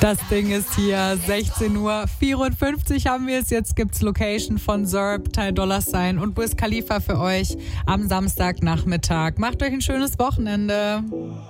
Das Ding ist hier, 16:54 Uhr haben wir es. Jetzt gibt's Location von Zerb, Ty Dolla $ign und Wiz Khalifa für euch am Samstagnachmittag. Macht euch ein schönes Wochenende.